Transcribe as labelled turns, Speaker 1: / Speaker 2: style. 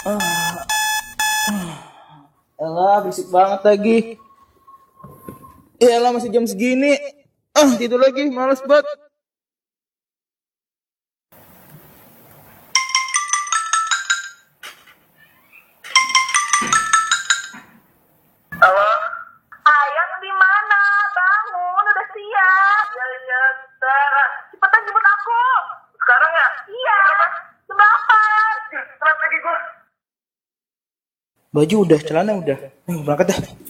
Speaker 1: Elah, berisik banget lagi. Elah, masih jam segini. Tidur lagi, males banget.
Speaker 2: Halo? Ayang di mana? Bangun, udah siap. Ya, Sarah. Cepetan jemput aku. Sekarang ya? Iya. Kenapa? Telat lagi gue.
Speaker 1: Baju udah, celana udah. Berangkat dah.